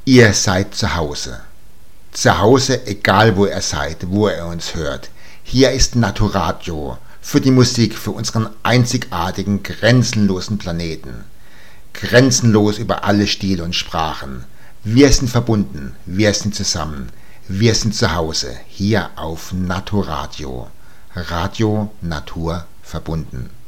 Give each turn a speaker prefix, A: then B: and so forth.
A: Ihr seid zu Hause. Zu Hause, egal wo ihr seid, wo ihr uns hört. Hier ist Naturadio für die Musik, für unseren einzigartigen, grenzenlosen Planeten. Grenzenlos über alle Stile und Sprachen. Wir sind verbunden, wir sind zusammen, wir sind zu Hause, hier auf Naturadio. Radio Natur verbunden.